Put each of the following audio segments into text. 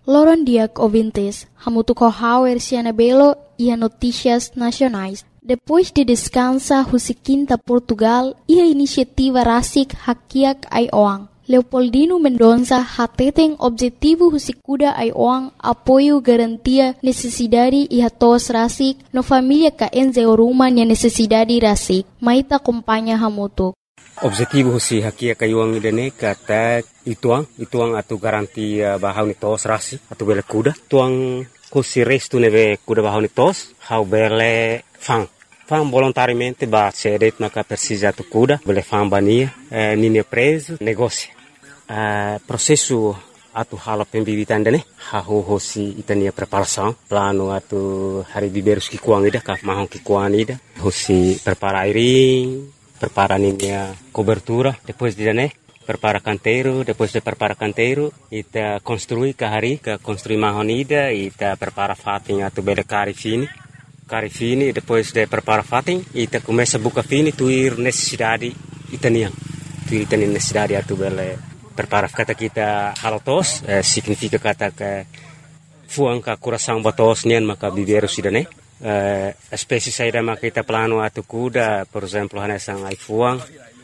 Loron diak ouvintes, hamutu kohau Erciana Belo e notícias nacionais. Depois de descansa Husiquinta Portugal e a iniciativa Rasik Hakiak Aioang. Leopoldino Mendonça hateten objetivo Husikuda Aioang apoio garantia necessidade e hatos Rasik no família ka enzeoruma nia necessidade Rasik. Maita acompanha hamutu. Objetivo si Hakiak Aioang idane kata ituang atu garantia bahau ni tos Rasik atu bele kuda. Tuang husi restu neve kuda bahau ni tos hau bele fang volontariamente ba cedet naka persija tu kuda bele fang bania nini preso negócio processo atu hala pembibitan dane hahu hosi itania preparação plano atu hari biberus ki kuang ida ka mahon ki kuan ida hosi prepara airing prepara ninia cobertura depois de dane prepara canteiro depois de prepara canteiro ita construi ka construi mahon ida ita prepara fating atu bele cari fini depois de prepara fating ita começa buka fini tuir necessidade itaniang tuir itani necessidade atu bele prepara kata kita halotos significa kata ke fuang ka coração batos nian maka biberu sidane espécie saída maka kita plano atu kuda por exemplo hanesang ai fuang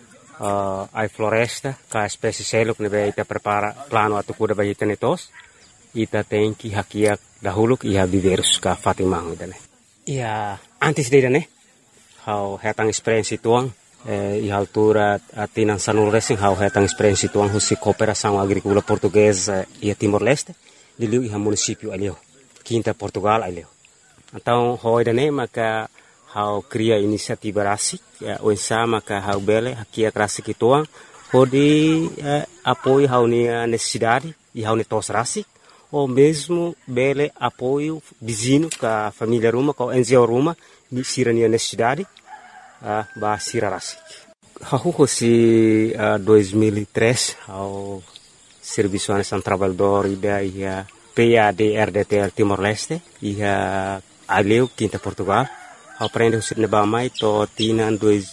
ai floresta ka espécie seluk nebe ita prepara plano atu kuda bagi tenetos ita tenki hakiak dahuluk ia biberus ka fatimang idane. Ia antes de dane how hetang experience tuang e altura atinan sanul racing how hetang experience tuang husi cooperação agrícola portuguesa e Timor-Leste liliu iha município alio Quinta Portugal alio. Então hoi dane maka how cria inisiativa Rasik o sama ka how bele hakia Rasik tuang hodi apoio how ni necessidade e how ni tos Rasik ou mesmo bele apoio vizinho com a família Ruma, com o NGO Ruma, de sirania necessidade, ba sira Rasik. Hahu si 2003 ao Serviço Nacional Trabalhador ida ia PAD-RDTL Timor-Leste ia aleu Quinta Portugal. Aprende o sir nebamai to tina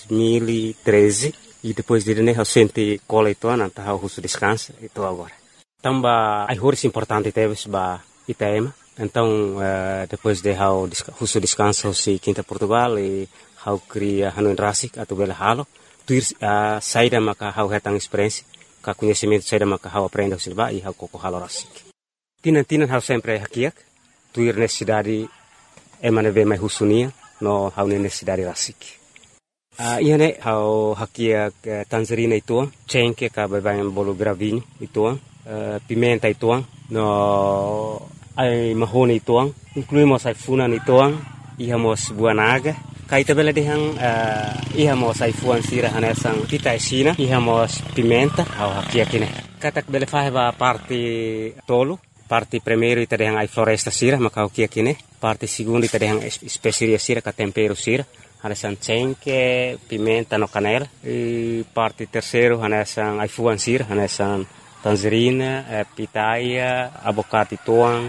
2013 e depois de né eu senti coletor na tá o descansa e tô agora. Tamba ai horas importante teve ba Itaema. Então depois de how husu descanso si Quinta Portugal e how cria Hanoi Rasik atau bela halo tuir saída maka how hetang experiência ka conhecimento saída maka how aprende husu ba e how koko halo Rasik. Tinan how sempre hakiak tuir necessidade emane ve mai husunia no how necessidade Rasik. Iane how hakiak Tanzania itu cengke ka babayan bolo gravinho itu pimenta ituang no ai mahoni ituang incluímos ai funan ituang ihamos buanaga kaita bela dehang ihamos ai fuan sira hanesang kita esina ihamos pimenta au hakia kine katak bela fahba parte tolu parte primeiro ita dehang ai floresta sira maka hakia kine parte segundo ita dehang especiaria sira ka tempero sira hanesang cengke pimenta no canela e parte terceiro hanesang ai fuan sira hanesang tangerina, pitaia, abocate tuang,